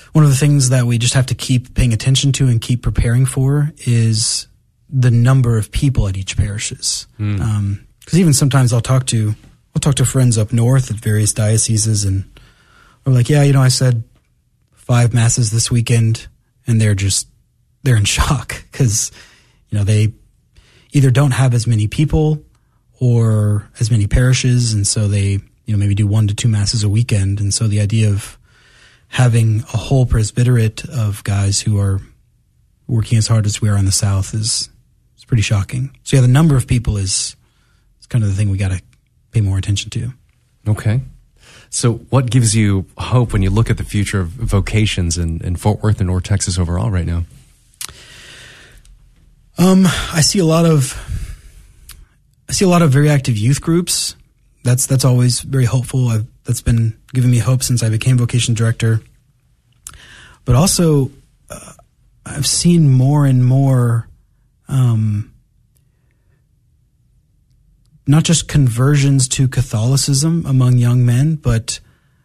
one of the things that we just have to keep paying attention to and keep preparing for is the number of people at each parishes. Because even sometimes I'll talk to friends up north at various dioceses, and I'm like, yeah, I said 5 masses this weekend, and they're in shock because, they either don't have as many people or as many parishes, and so they, maybe do 1 to 2 masses a weekend. And so the idea of having a whole presbyterate of guys who are working as hard as we are in the South is pretty shocking. So yeah, the number of people is kind of the thing we got to pay more attention to. Okay. So what gives you hope when you look at the future of vocations in Fort Worth and North Texas overall right now? I see a lot of very active youth groups. That's always very hopeful. That's been giving me hope since I became vocation director. But also, I've seen more and more, not just conversions to Catholicism among young men, but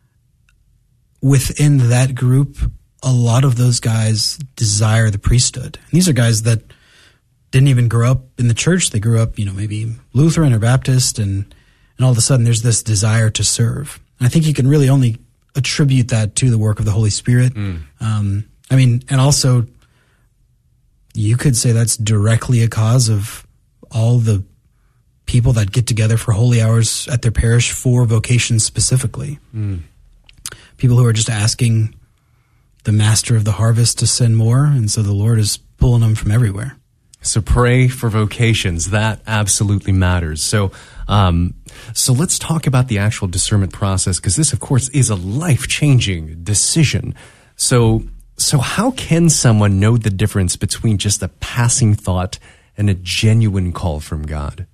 within that group, a lot of those guys desire the priesthood. And these are guys that didn't even grow up in the church. They grew up, maybe Lutheran or Baptist, and all of a sudden there's this desire to serve. And I think you can really only attribute that to the work of the Holy Spirit. And also you could say that's directly a cause of all the people that get together for holy hours at their parish for vocations specifically. People who are just asking the master of the harvest to send more, and so the Lord is pulling them from everywhere. So pray for vocations. That absolutely matters. So let's talk about the actual discernment process, because this, of course, is a life-changing decision. So how can someone know the difference between just a passing thought and a genuine call from God?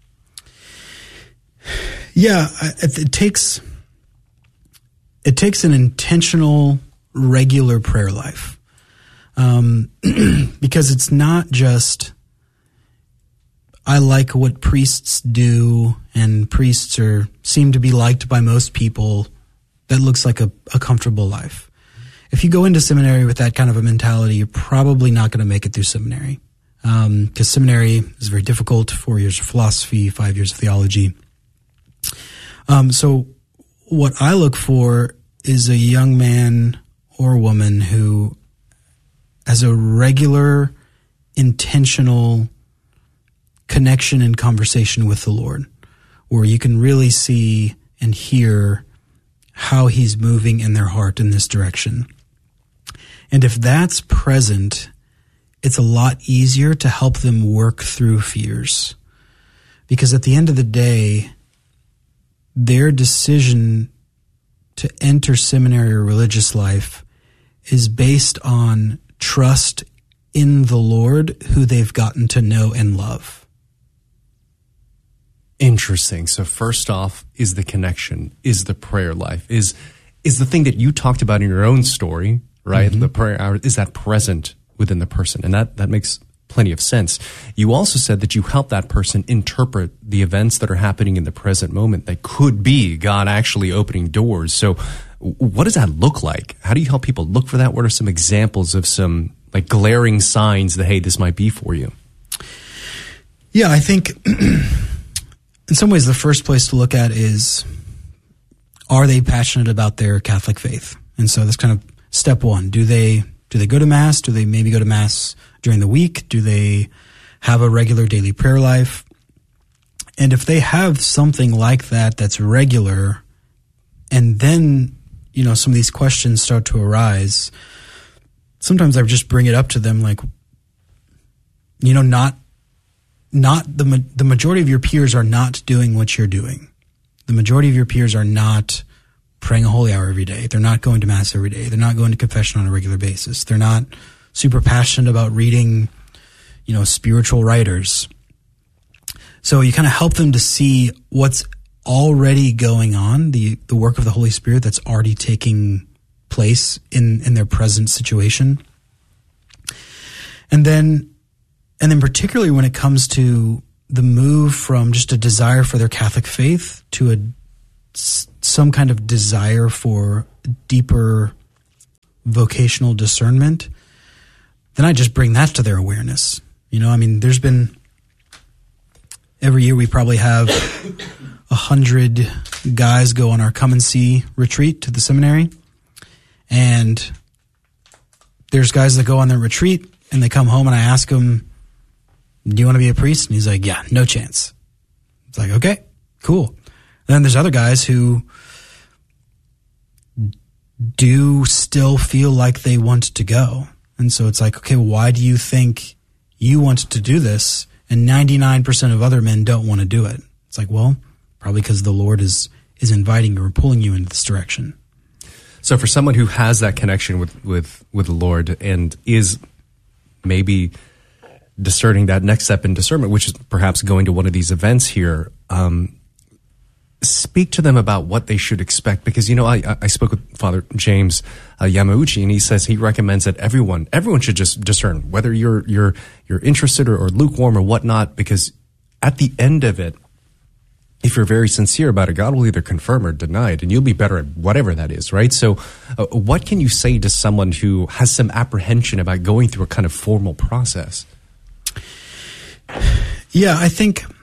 Yeah, it takes an intentional, regular prayer life, because it's not just, I like what priests do, and priests seem to be liked by most people. That looks like a comfortable life. If you go into seminary with that kind of a mentality, you're probably not going to make it through seminary, because seminary is very difficult. 4 years of philosophy, 5 years of theology. So what I look for is a young man or woman who has a regular, intentional connection and conversation with the Lord, where you can really see and hear how he's moving in their heart in this direction. And if that's present, it's a lot easier to help them work through fears. Because at the end of the day, their decision to enter seminary or religious life is based on trust in the Lord, who they've gotten to know and love. Interesting. So first off is the connection, is the prayer life, is the thing that you talked about in your own story, right? Mm-hmm. The prayer hour, is that present within the person? And that makes plenty of sense. You also said that you help that person interpret the events that are happening in the present moment that could be God actually opening doors. So what does that look like? How do you help people look for that? What are some examples of some like glaring signs that, hey, this might be for you? Yeah, I think in some ways the first place to look at is, are they passionate about their Catholic faith? And so that's kind of step one. Do they go to Mass? Do they maybe go to Mass during the week? Do they have a regular daily prayer life? And if they have something like that that's regular, and then, some of these questions start to arise, sometimes I just bring it up to them like, not the majority of your peers are not doing what you're doing. The majority of your peers are not praying a holy hour every day. They're not going to Mass every day. They're not going to confession on a regular basis. They're not super passionate about reading, spiritual writers. So you kind of help them to see what's already going on, the work of the Holy Spirit that's already taking place in their present situation. And then particularly when it comes to the move from just a desire for their Catholic faith to some kind of desire for deeper vocational discernment, then I just bring that to their awareness. There's been, every year we probably have 100 guys go on our Come and See retreat to the seminary. And there's guys that go on their retreat and they come home and I ask them, do you want to be a priest? And he's like, yeah, no chance. It's like, okay, cool. And then there's other guys who do still feel like they want to go. And so it's like, okay, why do you think you want to do this? And 99% of other men don't want to do it. It's like, well, probably because the Lord is inviting you or pulling you into this direction. So for someone who has that connection with the Lord and is maybe discerning that next step in discernment, which is perhaps going to one of these events here, speak to them about what they should expect. Because, I spoke with Father James Yamauchi, and he says he recommends that everyone should just discern whether you're interested or lukewarm or whatnot, because at the end of it, if you're very sincere about it, God will either confirm or deny it, and you'll be better at whatever that is, right? So what can you say to someone who has some apprehension about going through a kind of formal process? Yeah, I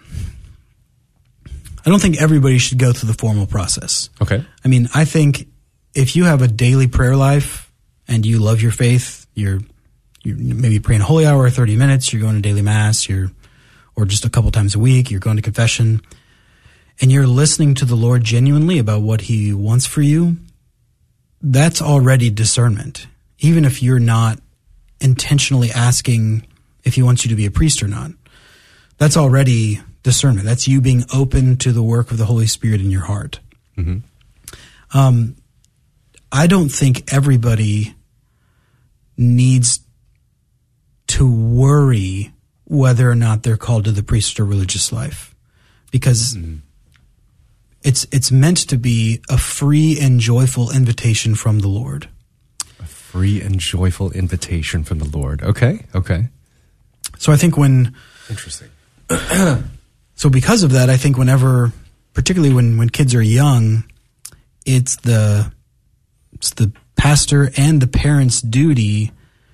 don't think everybody should go through the formal process. Okay. I think if you have a daily prayer life and you love your faith, you're maybe praying a holy hour, 30 minutes, you're going to daily mass, or just a couple times a week, you're going to confession, and you're listening to the Lord genuinely about what he wants for you, that's already discernment. Even if you're not intentionally asking if he wants you to be a priest or not, that's already discernment. That's you being open to the work of the Holy Spirit in your heart. Mm-hmm. I don't think everybody needs to worry whether or not they're called to the priesthood or religious life, because it's meant to be a free and joyful invitation from the Lord. A free and joyful invitation from the Lord. Okay. So I think Interesting. So because of that, I think particularly when kids are young, it's the pastor and the parent's duty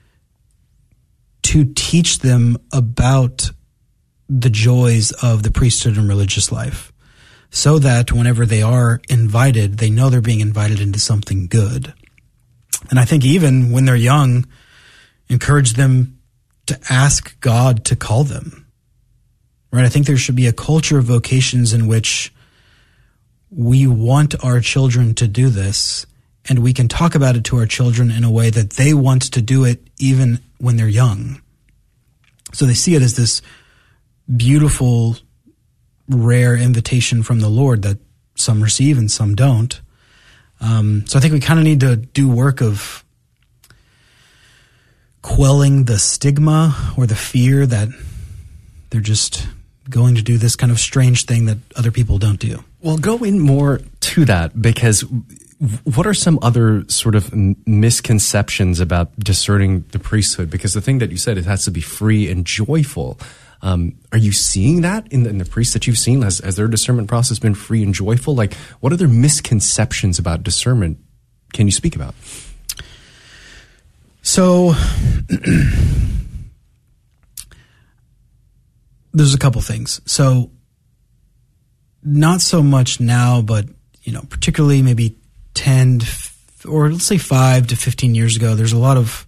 to teach them about the joys of the priesthood and religious life, so that whenever they are invited, they know they're being invited into something good. And I think even when they're young, encourage them to ask God to call them. Right? I think there should be a culture of vocations in which we want our children to do this, and we can talk about it to our children in a way that they want to do it even when they're young. So they see it as this beautiful, rare invitation from the Lord that some receive and some don't. So I think we kind of need to do work of quelling the stigma or the fear that they're just going to do this kind of strange thing that other people don't do. Well, go in more to that, because what are some other sort of misconceptions about discerning the priesthood? Because the thing that you said, it has to be free and joyful. Are you seeing that in the priests that you've seen? Has their discernment process been free and joyful? Like, what other misconceptions about discernment can you speak about? So there's a couple things. So not so much now, but particularly maybe 10 or let's say 5 to 15 years ago, there's a lot of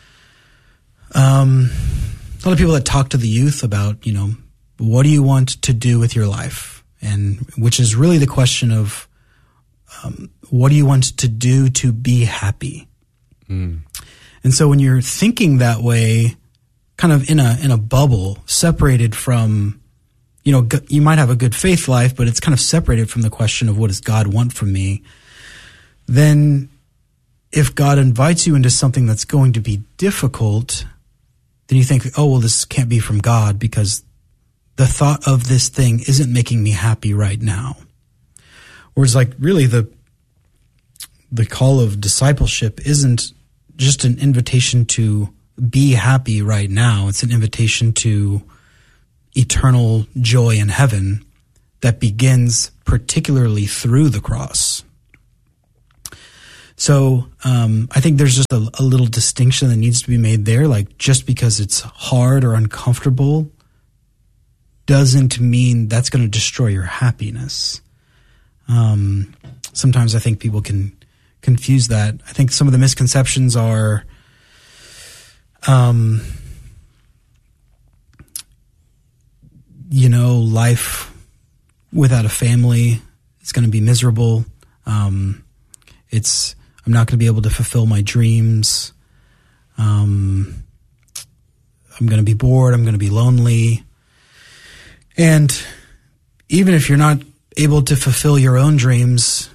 people that talk to the youth about, what do you want to do with your life? And which is really the question of, what do you want to do to be happy? Mm. And so when you're thinking that way, kind of in a bubble, separated from, you might have a good faith life, but it's kind of separated from the question of what does God want from me, then if God invites you into something that's going to be difficult, then you think, oh, well, this can't be from God because the thought of this thing isn't making me happy right now. Whereas like really the call of discipleship isn't just an invitation to be happy right now. It's an invitation to eternal joy in heaven that begins particularly through the cross. So I think there's just a little distinction that needs to be made there. Like, just because it's hard or uncomfortable doesn't mean that's going to destroy your happiness. Sometimes I think people can confuse that. I think some of the misconceptions are, life without a family is going to be miserable. I'm not going to be able to fulfill my dreams. I'm going to be bored. I'm going to be lonely. And even if you're not able to fulfill your own dreams,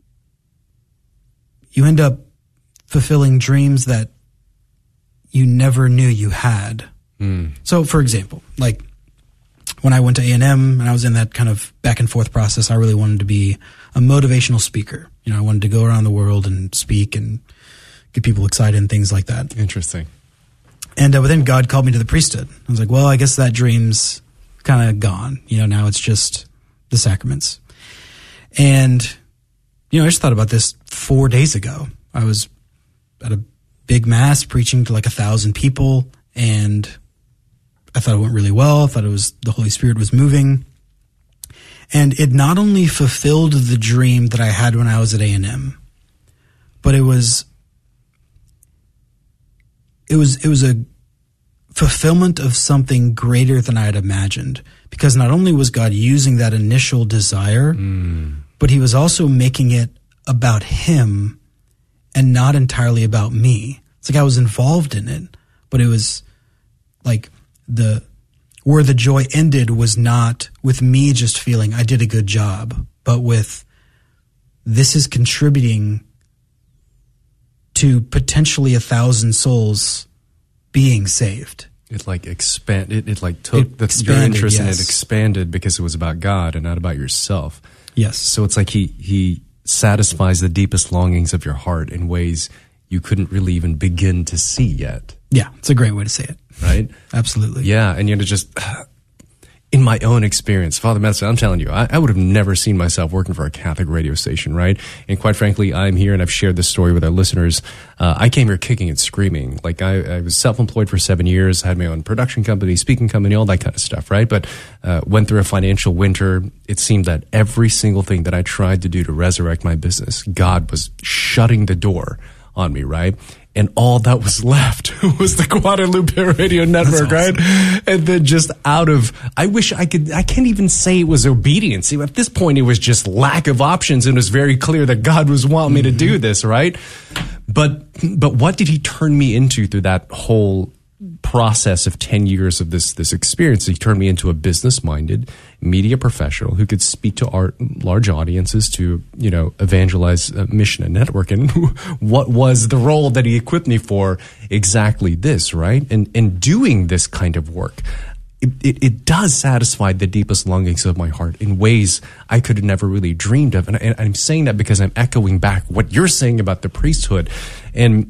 you end up fulfilling dreams that you never knew you had. So, for example, like when I went to A&M and I was in that kind of back and forth process, I really wanted to be a motivational speaker. I wanted to go around the world and speak and get people excited and things like that. Interesting. And but then God called me to the priesthood. I was like, well, I guess that dream's kind of gone. Now it's just the sacraments. And, I just thought about this 4 days ago. I was at a big mass preaching to like 1,000 people, and I thought it went really well. I thought the Holy Spirit was moving. And it not only fulfilled the dream that I had when I was at A&M, but it was a fulfillment of something greater than I had imagined. Because not only was God using that initial desire, but he was also making it about him and not entirely about me. It's like I was involved in it, but it was like where the joy ended was not with me just feeling I did a good job, but with this is contributing to potentially 1,000 souls being saved. It like expanded. It like took your interest and it expanded because it was about God and not about yourself. Yes. So it's like he satisfies the deepest longings of your heart in ways you couldn't really even begin to see yet. Yeah, it's a great way to say it. Right? Absolutely. Yeah, and just in my own experience, Father Madison, I'm telling you, I would have never seen myself working for a Catholic radio station, right? And quite frankly, I'm here and I've shared this story with our listeners. I came here kicking and screaming. Like I was self-employed for 7 years, had my own production company, speaking company, all that kind of stuff, right? But went through a financial winter. It seemed that every single thing that I tried to do to resurrect my business, God was shutting the door on me, right? And all that was left was the Guadalupe Radio Network, awesome. Right? And then just I can't even say it was obedience. At this point, it was just lack of options, and it was very clear that God was wanting me to do this, right? But what did he turn me into through that whole process of 10 years of this experience? He turned me into a business-minded media professional who could speak to large audiences to, evangelize mission and network. And what was the role that he equipped me for? Exactly this, right? And doing this kind of work, it does satisfy the deepest longings of my heart in ways I could have never really dreamed of. And I'm saying that because I'm echoing back what you're saying about the priesthood. And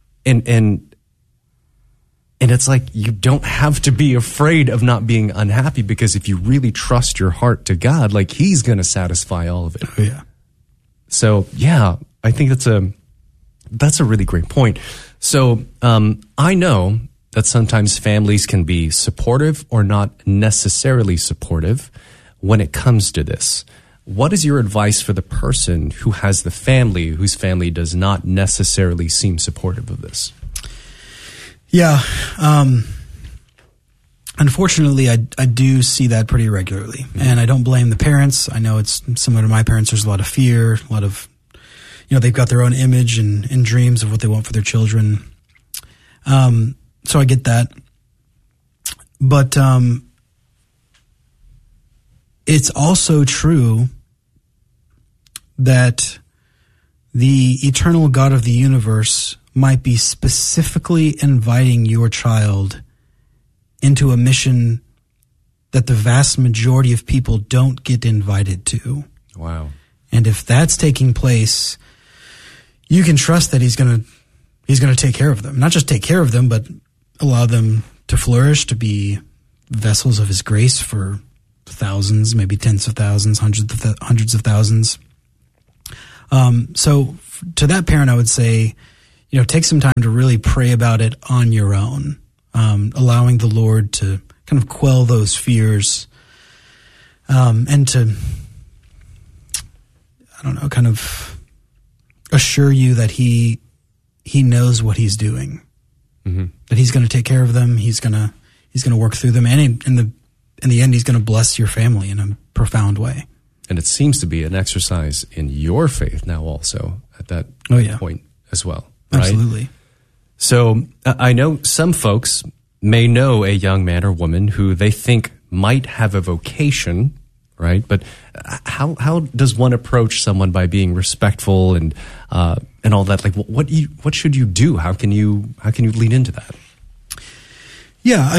it's like you don't have to be afraid of not being unhappy, because if you really trust your heart to God, like he's going to satisfy all of it. Oh, yeah. So, yeah, I think that's a really great point. So I know that sometimes families can be supportive or not necessarily supportive when it comes to this. What is your advice for the person who has the family whose family does not necessarily seem supportive of this? Yeah. Unfortunately, I do see that pretty regularly. Mm-hmm. And I don't blame the parents. I know it's similar to my parents. There's a lot of fear, a lot of, they've got their own image and dreams of what they want for their children. So I get that. But it's also true that the eternal God of the universe might be specifically inviting your child into a mission that the vast majority of people don't get invited to. Wow. And if that's taking place, you can trust that he's going to take care of them. Not just take care of them, but allow them to flourish, to be vessels of his grace for thousands, maybe tens of thousands, hundreds of thousands. So to that parent, I would say, take some time to really pray about it on your own, allowing the Lord to kind of quell those fears, and to, kind of assure you that He knows what He's doing, that He's going to take care of them. He's going to work through them, and in the end, He's going to bless your family in a profound way. And it seems to be an exercise in your faith now also at that point as well. Right? Absolutely. So I know some folks may know a young man or woman who they think might have a vocation, right? But how does one approach someone by being respectful and all that? Like, what should you do? How can you lean into that? Yeah,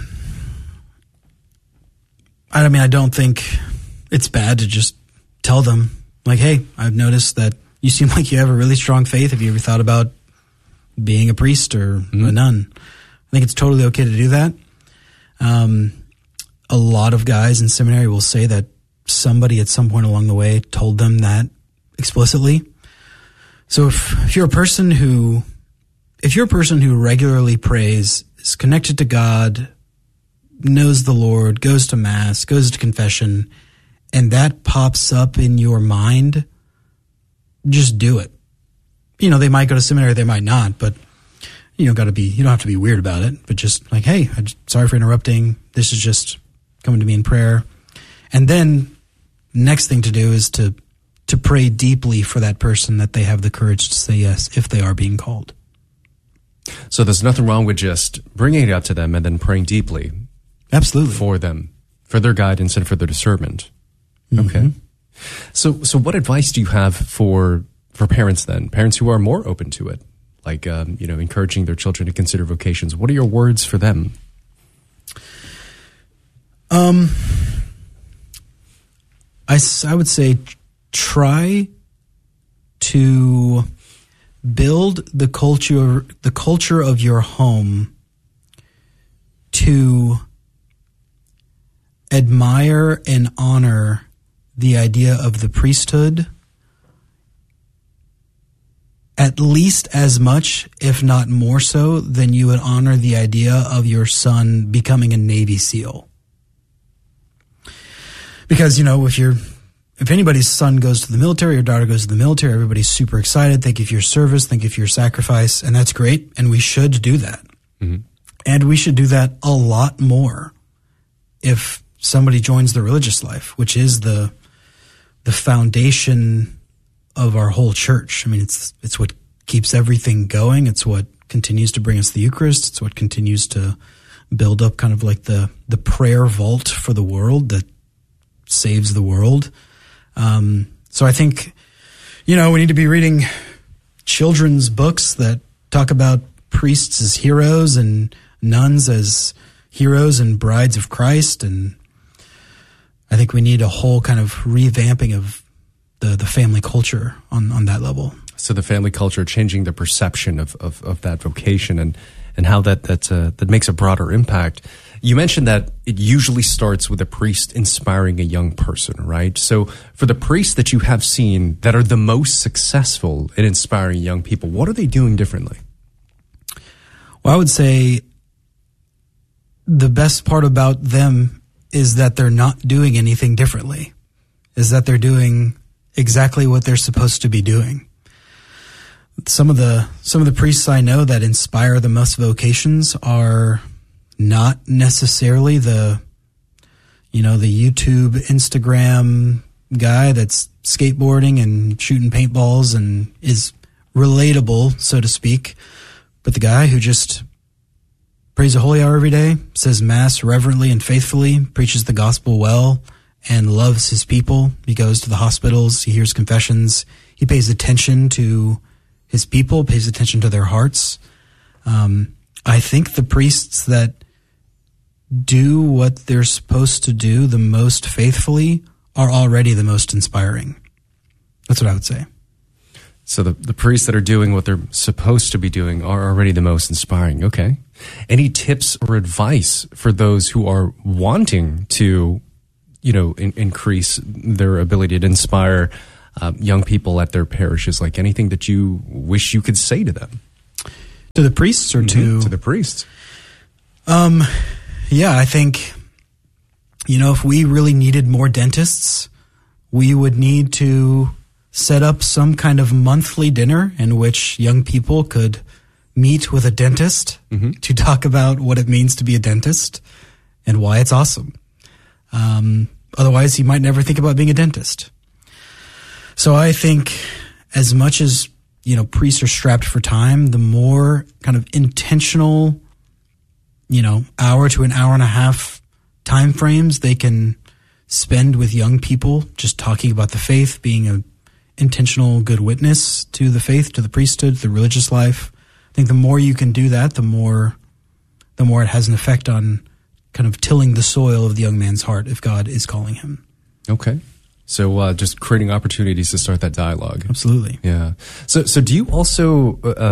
I don't think it's bad to just tell them, like, hey, I've noticed that you seem like you have a really strong faith. Have you ever thought about being a priest or a nun? I think it's totally okay to do that. A lot of guys in seminary will say that somebody at some point along the way told them that explicitly. So if you're a person who regularly prays, is connected to God, knows the Lord, goes to Mass, goes to confession, and that pops up in your mind, just do it. They might go to seminary, they might not, but you don't have to be weird about it, but just like, hey, sorry for interrupting. This is just coming to me in prayer. And then next thing to do is to pray deeply for that person, that they have the courage to say yes if they are being called. So there's nothing wrong with just bringing it up to them and then praying deeply. Absolutely. For them, for their guidance and for their discernment. Mm-hmm. Okay. So what advice do you have for parents then? Parents who are more open to it, like, encouraging their children to consider vocations. What are your words for them? I would say try to build the culture of your home to admire and honor the idea of the priesthood at least as much, if not more so, than you would honor the idea of your son becoming a Navy SEAL. Because, if anybody's son goes to the military or daughter goes to the military, everybody's super excited. Thank you for your service. Thank you for your sacrifice. And that's great. And we should do that. Mm-hmm. And we should do that a lot more if somebody joins the religious life, which is the foundation of our whole church. It's what keeps everything going. It's what continues to bring us the Eucharist. It's what continues to build up kind of like the prayer vault for the world that saves the world. So I think, we need to be reading children's books that talk about priests as heroes and nuns as heroes and brides of Christ. And I think we need a whole kind of revamping of the family culture on that level. So the family culture, changing the perception of that vocation and how that makes a broader impact. You mentioned that it usually starts with a priest inspiring a young person, right? So for the priests that you have seen that are the most successful in inspiring young people, what are they doing differently? Well, I would say the best part about them is that they're not doing anything differently, is that they're doing exactly what they're supposed to be doing. Some of the priests I know that inspire the most vocations are not necessarily the YouTube, Instagram guy that's skateboarding and shooting paintballs and is relatable, so to speak, but the guy who just prays a holy hour every day, says Mass reverently and faithfully, preaches the gospel well, and loves his people. He goes to the hospitals, he hears confessions, he pays attention to his people, pays attention to their hearts. I think the priests that do what they're supposed to do the most faithfully are already the most inspiring. That's what I would say. So the priests that are doing what they're supposed to be doing are already the most inspiring. Okay. Any tips or advice for those who are wanting to, increase their ability to inspire young people at their parishes? Like anything that you wish you could say to them? To the priests or to the priests? Yeah, I think, if we really needed more dentists, we would need to set up some kind of monthly dinner in which young people could meet with a dentist to talk about what it means to be a dentist and why it's awesome. Otherwise, you might never think about being a dentist. So I think as much as, priests are strapped for time, the more kind of intentional, hour to an hour and a half time frames they can spend with young people just talking about the faith, being an intentional good witness to the faith, to the priesthood, the religious life. I think the more you can do that, the more it has an effect on kind of tilling the soil of the young man's heart if God is calling him. Okay. So just creating opportunities to start that dialogue. Absolutely. Yeah. So do you also,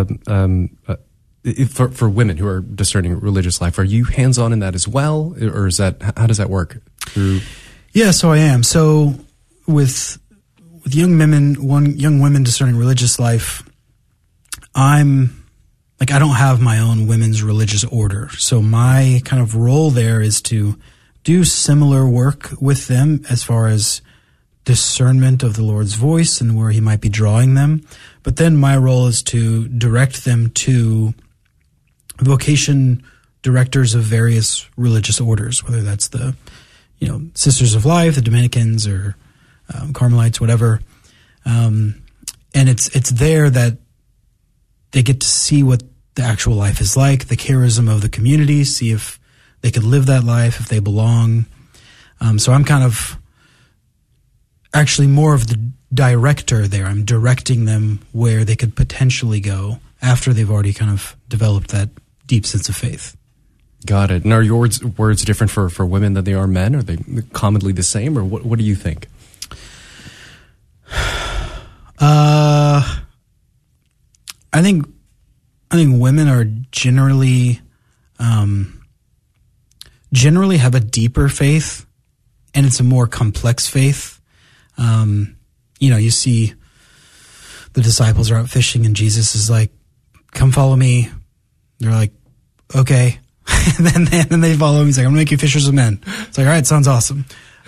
for women who are discerning religious life, are you hands-on in that as well? Or how does that work? Yeah, so I am. So with young women discerning religious life, I don't have my own women's religious order. So my kind of role there is to do similar work with them as far as discernment of the Lord's voice and where he might be drawing them. But then my role is to direct them to vocation directors of various religious orders, whether that's the, Sisters of Life, the Dominicans, or Carmelites, whatever. And it's there that they get to see what the actual life is like, the charism of the community, see if they could live that life, if they belong. So I'm kind of actually more of the director there. I'm directing them where they could potentially go after they've already kind of developed that deep sense of faith. Got it. And are your words different for women than they are men? Are they commonly the same, or what do you think? I think women are generally have a deeper faith, and it's a more complex faith. You see the disciples are out fishing, and Jesus is like, "Come follow me." They're like, "Okay." and then they follow him. He's like, "I'm gonna make you fishers of men." It's like, all right, sounds awesome.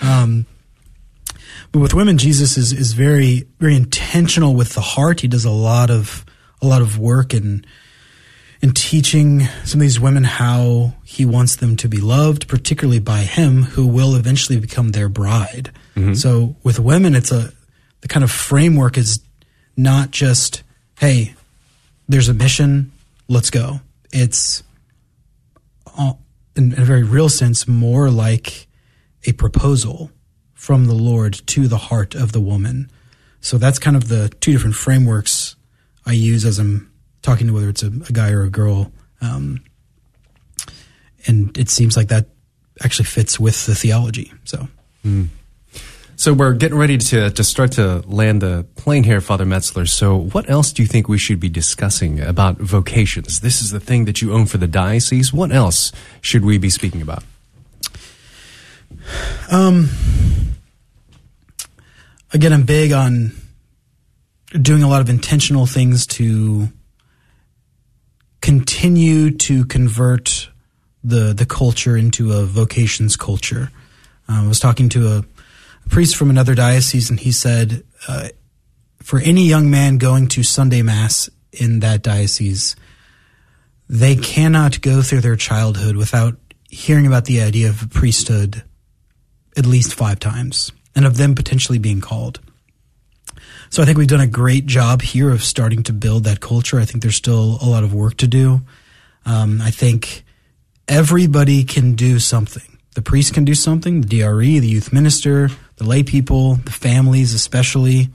But with women, Jesus is very, very intentional with the heart. He does a lot of work in teaching some of these women how he wants them to be loved, particularly by him, who will eventually become their bride. Mm-hmm. So with women, the kind of framework is not just, hey, there's a mission, let's go. It's, in a very real sense, more like a proposal from the Lord to the heart of the woman. So that's kind of the two different frameworks I use as I'm talking to whether it's a guy or a girl. And it seems like that actually fits with the theology. So. So we're getting ready to start to land the plane here, Father Metzler. So what else do you think we should be discussing about vocations? This is the thing that you own for the diocese. What else should we be speaking about? Again, I'm big on doing a lot of intentional things to continue to convert the culture into a vocations culture. I was talking to a priest from another diocese, and he said, for any young man going to Sunday Mass in that diocese, they cannot go through their childhood without hearing about the idea of priesthood at least 5 times, and of them potentially being called. So I think we've done a great job here of starting to build that culture. I think there's still a lot of work to do. I think everybody can do something. The priest can do something, the DRE, the youth minister, the lay people, the families especially.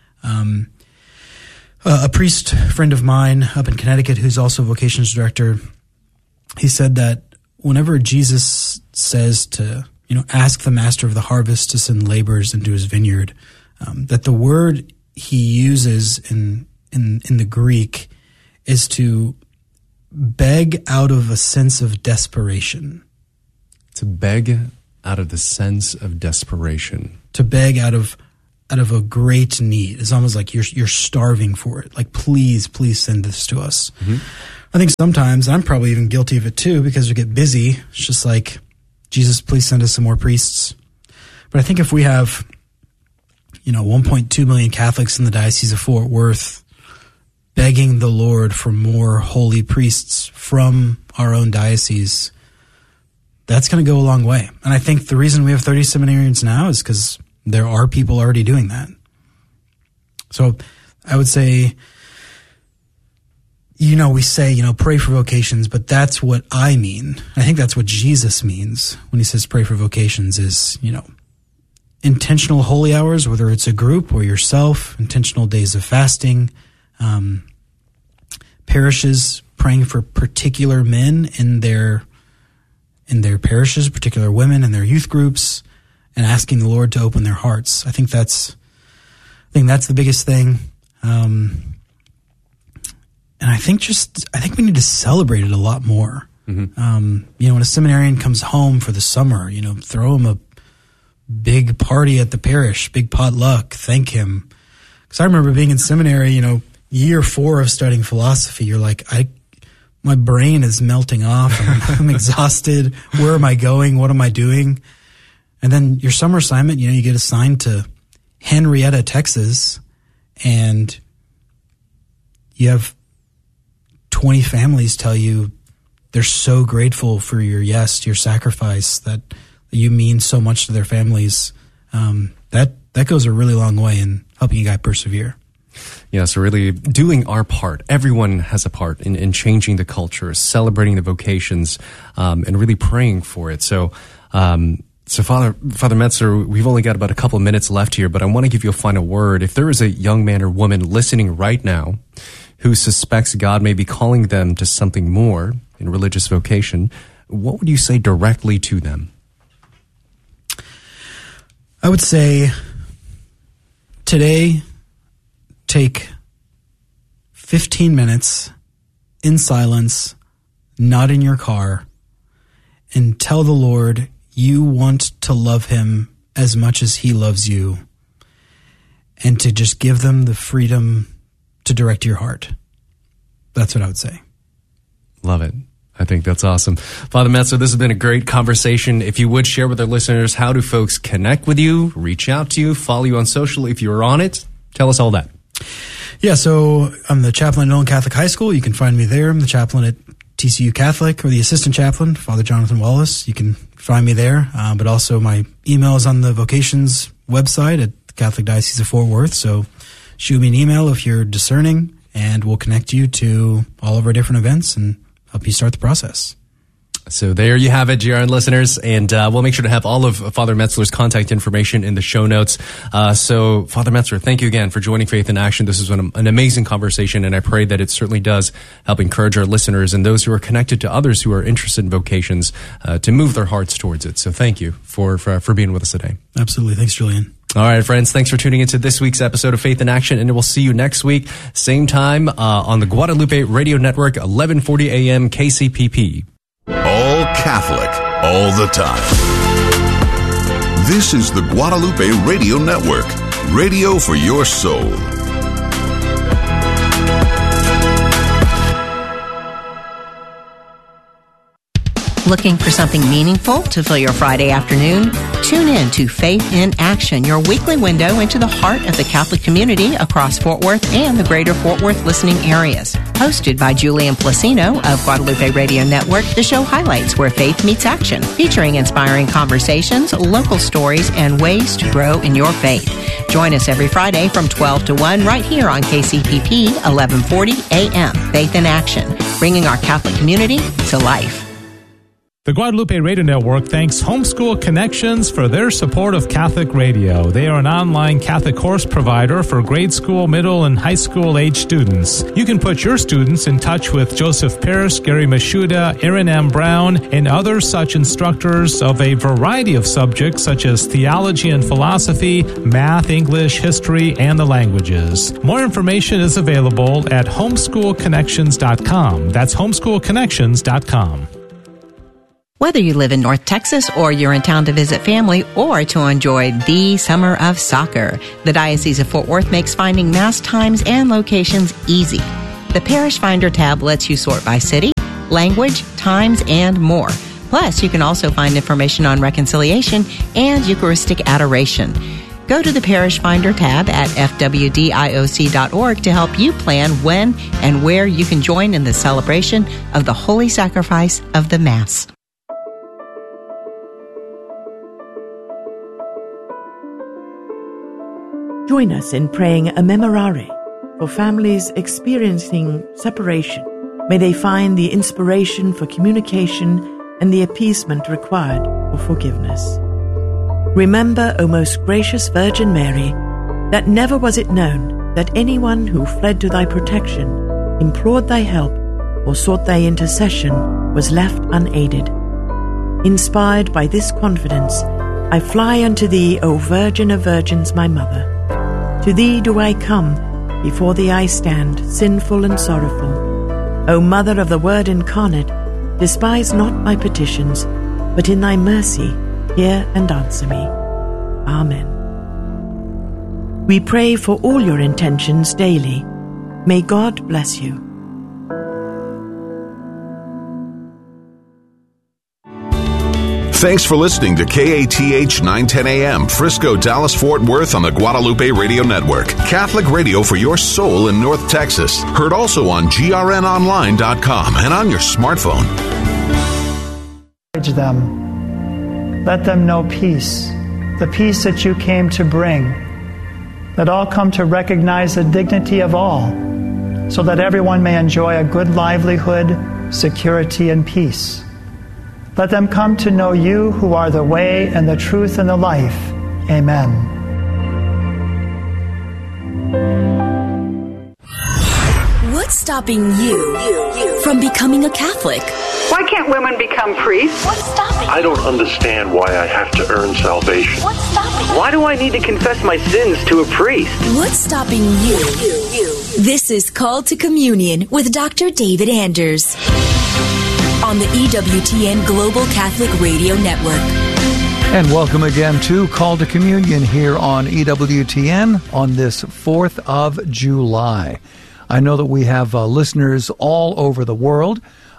A priest friend of mine up in Connecticut who's also vocations director, he said that whenever Jesus says to, ask the master of the harvest to send laborers into his vineyard, that the word he uses in the Greek is to beg out of a sense of desperation. To beg out of the sense of desperation. To beg out of of a great need. It's almost like you're starving for it. Like, please send this to us. Mm-hmm. I think sometimes, I'm probably even guilty of it too, because we get busy. It's just like, Jesus, please send us some more priests. But I think if we have, 1.2 million Catholics in the Diocese of Fort Worth begging the Lord for more holy priests from our own diocese, that's going to go a long way. And I think the reason we have 30 seminarians now is because there are people already doing that. So I would say, we say, pray for vocations, but that's what I mean. I think that's what Jesus means when he says pray for vocations is, intentional holy hours, whether it's a group or yourself, intentional days of fasting, parishes praying for particular men in their parishes, particular women in their youth groups, and asking the Lord to open their hearts. I think that's the biggest thing. And I think we need to celebrate it a lot more. Mm-hmm. When a seminarian comes home for the summer, throw him a big party at the parish, big potluck, thank him. Because I remember being in seminary, year 4 of studying philosophy, you're like, my brain is melting off. I'm exhausted. Where am I going? What am I doing? And then your summer assignment, you get assigned to Henrietta, Texas, and you have 20 families tell you they're so grateful for your your sacrifice, that you mean so much to their families. That goes a really long way in helping you guys persevere. Yeah, so really doing our part. Everyone has a part in changing the culture, celebrating the vocations, and really praying for it. So Father Metzler, we've only got about a couple of minutes left here, but I want to give you a final word. If there is a young man or woman listening right now who suspects God may be calling them to something more in religious vocation, what would you say directly to them? I would say today, take 15 minutes in silence, not in your car, and tell the Lord you want to love him as much as he loves you, and to just give them the freedom to direct your heart. That's what I would say. Love it. I think that's awesome. Father Metzler, this has been a great conversation. If you would share with our listeners, how do folks connect with you, reach out to you, follow you on social if you're on it? Tell us all that. Yeah, so I'm the chaplain at Nolan Catholic High School. You can find me there. I'm the chaplain at TCU Catholic, or the assistant chaplain, Father Jonathan Wallace. You can find me there. But also my email is on the vocations website at the Catholic Diocese of Fort Worth. So shoot me an email if you're discerning, and we'll connect you to all of our different events and help you start the process. So there you have it, GRN listeners, and we'll make sure to have all of Father Metzler's contact information in the show notes. So, Father Metzler, thank you again for joining Faith in Action. This was an amazing conversation, and I pray that it certainly does help encourage our listeners and those who are connected to others who are interested in vocations to move their hearts towards it. So thank you for being with us today. Absolutely. Thanks, Julian. All right, friends, thanks for tuning into this week's episode of Faith in Action, and we'll see you next week, same time on the Guadalupe Radio Network, 1140 AM KCPP. All Catholic, all the time. This is the Guadalupe Radio Network, radio for your soul. Looking for something meaningful to fill your Friday afternoon? Tune in to Faith in Action, your weekly window into the heart of the Catholic community across Fort Worth and the greater Fort Worth listening areas. Hosted by Julian Placino of Guadalupe Radio Network, the show highlights where faith meets action, featuring inspiring conversations, local stories, and ways to grow in your faith. Join us every Friday from 12 to 1 right here on KCPP 1140 AM. Faith in Action, bringing our Catholic community to life. The Guadalupe Radio Network thanks Homeschool Connections for their support of Catholic radio. They are an online Catholic course provider for grade school, middle, and high school age students. You can put your students in touch with Joseph Pierce, Gary Mashuda, Aaron M. Brown, and other such instructors of a variety of subjects such as theology and philosophy, math, English, history, and the languages. More information is available at homeschoolconnections.com. That's homeschoolconnections.com. Whether you live in North Texas or you're in town to visit family or to enjoy the summer of soccer, the Diocese of Fort Worth makes finding Mass times and locations easy. The Parish Finder tab lets you sort by city, language, times, and more. Plus, you can also find information on reconciliation and Eucharistic adoration. Go to the Parish Finder tab at fwdioc.org to help you plan when and where you can join in the celebration of the Holy Sacrifice of the Mass. Join us in praying a memorare for families experiencing separation. May they find the inspiration for communication and the appeasement required for forgiveness. Remember, O most gracious Virgin Mary, that never was it known that anyone who fled to thy protection, implored thy help, or sought thy intercession was left unaided. Inspired by this confidence, I fly unto thee, O Virgin of Virgins, my Mother. To thee do I come, before thee I stand, sinful and sorrowful. O Mother of the Word incarnate, despise not my petitions, but in thy mercy hear and answer me. Amen. We pray for all your intentions daily. May God bless you. Thanks for listening to KATH 910 AM, Frisco, Dallas, Fort Worth on the Guadalupe Radio Network. Catholic radio for your soul in North Texas. Heard also on grnonline.com and on your smartphone. Encourage them. Let them know peace, the peace that you came to bring. Let all come to recognize the dignity of all, so that everyone may enjoy a good livelihood, security, and peace. Let them come to know you, who are the way and the truth and the life. Amen. What's stopping you from becoming a Catholic? Why can't women become priests? What's stopping you? I don't understand why I have to earn salvation. What's stopping you? Why do I need to confess my sins to a priest? What's stopping you? This is Called to Communion with Dr. David Anders on the EWTN Global Catholic Radio Network. And welcome again to Call to Communion here on EWTN on this 4th of July. I know that we have listeners all over the world,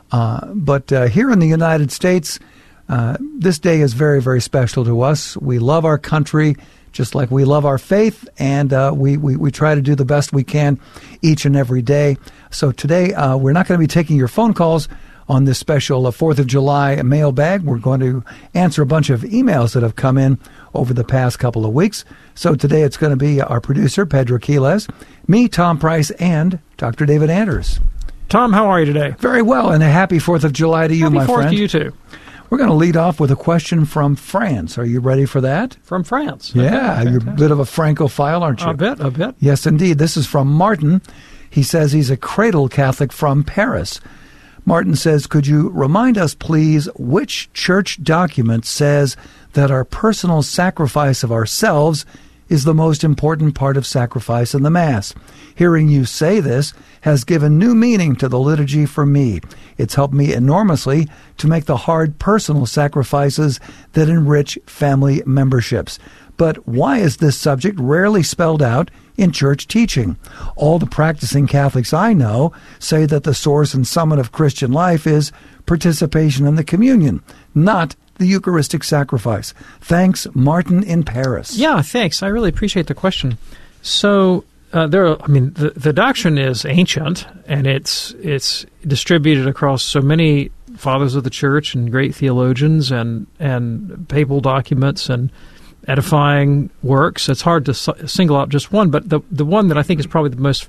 but here in the United States, this day is very, very special to us. We love our country just like we love our faith, and we try to do the best we can each and every day. So today, we're not going to be taking your phone calls on this special 4th of July mailbag. We're going to answer a bunch of emails that have come in over the past couple of weeks. So today it's going to be our producer, Pedro Quiles, me, Tom Price, and Dr. David Anders. Tom, how are you today? Very well, and a happy 4th of July to you, my friend. Happy 4th to you, too. We're going to lead off with a question from France. Are you ready for that? From France? Yeah, okay. You're a bit of a Francophile, aren't you? A bit. Yes, indeed. This is from Martin. He says he's a cradle Catholic from Paris. Martin says, could you remind us, please, which church document says that our personal sacrifice of ourselves is the most important part of sacrifice in the Mass? Hearing you say this has given new meaning to the liturgy for me. It's helped me enormously to make the hard personal sacrifices that enrich family memberships. But why is this subject rarely spelled out in church teaching? All the practicing Catholics I know say that the source and summit of Christian life is participation in the communion, not the Eucharistic sacrifice. Thanks, Martin in Paris. Yeah, thanks. I really appreciate the question. So the doctrine is ancient, and it's distributed across so many fathers of the church and great theologians and papal documents and edifying works. It's hard to single out just one, but the one that I think is probably the most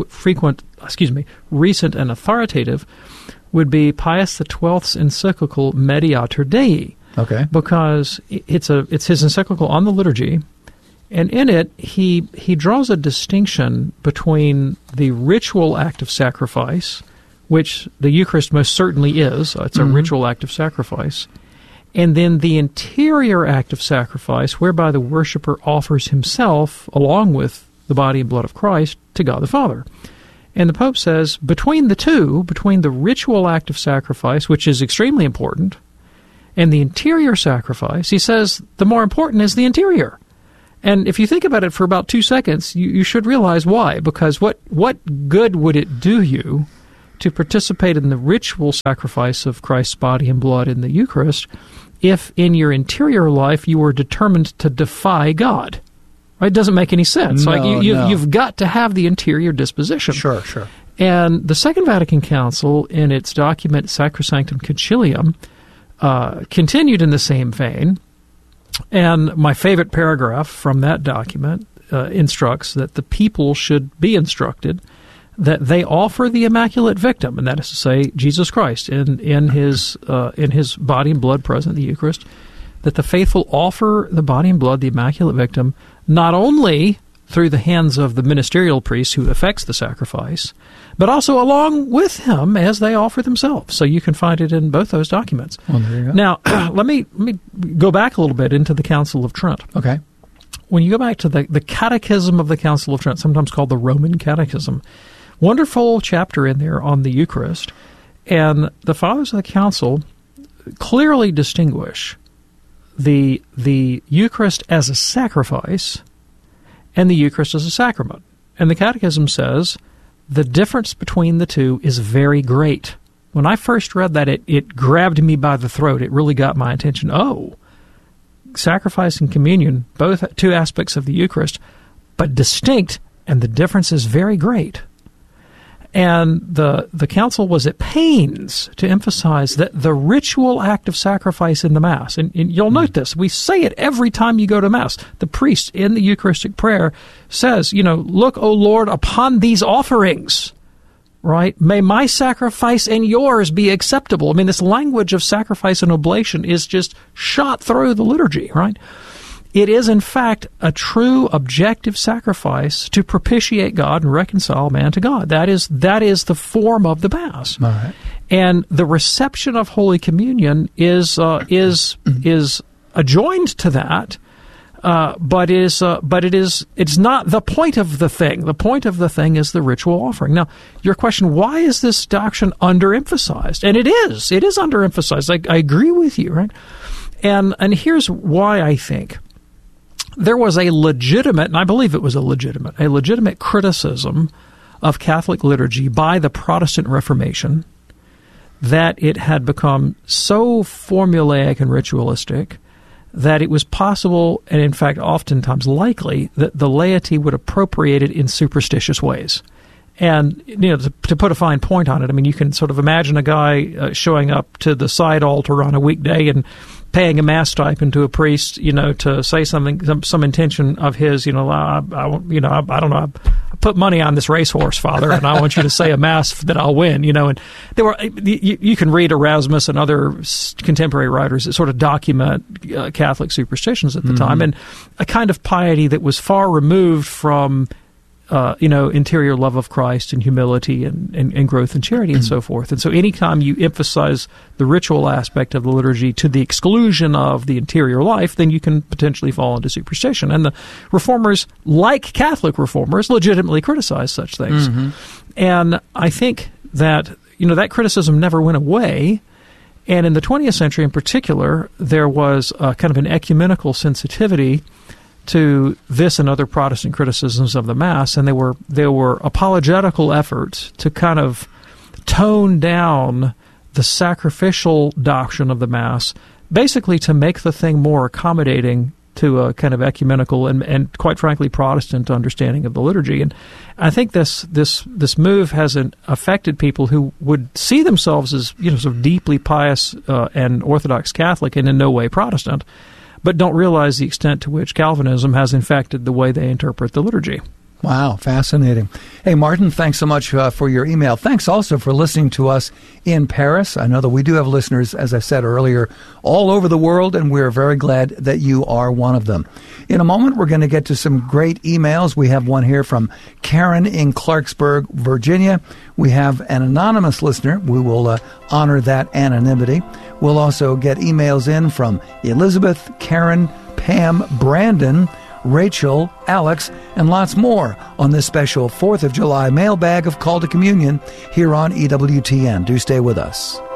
recent and authoritative would be Pius XII's encyclical Mediator Dei. Okay. Because it's his encyclical on the liturgy, and in it he draws a distinction between the ritual act of sacrifice, which the Eucharist most certainly is. It's a ritual act of sacrifice. And then the interior act of sacrifice, whereby the worshiper offers himself, along with the body and blood of Christ, to God the Father. And the Pope says, between the two, between the ritual act of sacrifice, which is extremely important, And the interior sacrifice, he says, the more important is the interior. And if you think about it for about 2 seconds, you should realize why. Because what good would it do you to participate in the ritual sacrifice of Christ's body and blood in the Eucharist if in your interior life you were determined to defy God? Right? It doesn't make any sense. No, You've got to have the interior disposition. Sure. And the Second Vatican Council, in its document Sacrosanctum Concilium, continued in the same vein. And my favorite paragraph from that document instructs that the people should be instructed that they offer the Immaculate Victim, and that is to say, Jesus Christ, in his body and blood present in the Eucharist, that the faithful offer the body and blood, the Immaculate Victim, not only through the hands of the ministerial priest who effects the sacrifice, but also along with him as they offer themselves. So you can find it in both those documents. Well, there you go. Now, let me go back a little bit into the Council of Trent. Okay. When you go back to the Catechism of the Council of Trent, sometimes called the Roman Catechism, wonderful chapter in there on the Eucharist, and the Fathers of the Council clearly distinguish the Eucharist as a sacrifice and the Eucharist as a sacrament. And the Catechism says the difference between the two is very great. When I first read that, it grabbed me by the throat. It really got my attention. Oh, sacrifice and communion, both two aspects of the Eucharist, but distinct, and the difference is very great. And the Council was at pains to emphasize that the ritual act of sacrifice in the Mass, and you'll note this, we say it every time you go to Mass. The priest in the Eucharistic prayer says, look, O Lord, upon these offerings, right? May my sacrifice and yours be acceptable. I mean, this language of sacrifice and oblation is just shot through the liturgy, right? It is, in fact, a true objective sacrifice to propitiate God and reconcile man to God. That is the form of the Mass. All right. And the reception of Holy Communion is adjoined to that, but it's not the point of the thing. The point of the thing is the ritual offering. Now, your question: why is this doctrine underemphasized? And it is underemphasized. I agree with you, right? And here's why I think. There was a legitimate, and I believe it was a legitimate criticism of Catholic liturgy by the Protestant Reformation that it had become so formulaic and ritualistic that it was possible, and in fact oftentimes likely, that the laity would appropriate it in superstitious ways. And, to put a fine point on it, I mean, you can sort of imagine a guy showing up to the side altar on a weekday and paying a mass stipend to a priest, to say something, some intention of his, I don't know, I put money on this racehorse, Father, and I want you to say a mass that I'll win, and there were, you can read Erasmus and other contemporary writers that sort of document Catholic superstitions at the time, and a kind of piety that was far removed from interior love of Christ and humility and growth in charity and so forth. And so anytime you emphasize the ritual aspect of the liturgy to the exclusion of the interior life, then you can potentially fall into superstition. And the Reformers, like Catholic Reformers, legitimately criticize such things. And I think that, that criticism never went away. And in the 20th century in particular, there was kind of an ecumenical sensitivity to this and other Protestant criticisms of the Mass, and there were apologetical efforts to kind of tone down the sacrificial doctrine of the Mass, basically to make the thing more accommodating to a kind of ecumenical and quite frankly Protestant understanding of the liturgy. And I think this move has affected people who would see themselves as sort of deeply pious and Orthodox Catholic and in no way Protestant, but don't realize the extent to which Calvinism has infected the way they interpret the liturgy. Wow, fascinating. Hey, Martin, thanks so much for your email. Thanks also for listening to us in Paris. I know that we do have listeners, as I said earlier, all over the world, and we're very glad that you are one of them. In a moment, we're going to get to some great emails. We have one here from Karen in Clarksburg, Virginia. We have an anonymous listener. We will honor that anonymity. We'll also get emails in from Elizabeth, Karen, Pam, Brandon, Rachel, Alex, and lots more on this special 4th of July mailbag of Call to Communion here on EWTN. Do stay with us.